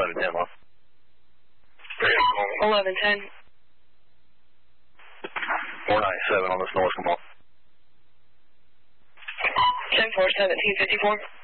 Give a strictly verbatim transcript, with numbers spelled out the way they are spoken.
eleven ten, huh? eleven ten. four ninety-seven on this noise, come on. ten four seventeen fifty-four.